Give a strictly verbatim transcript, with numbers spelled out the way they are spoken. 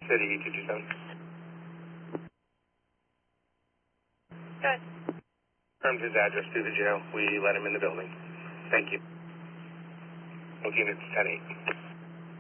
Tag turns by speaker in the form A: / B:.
A: City two two seven.
B: Good.
A: Confirmed his address through the jail. We let him in the building. Thank you. Both units ten eight.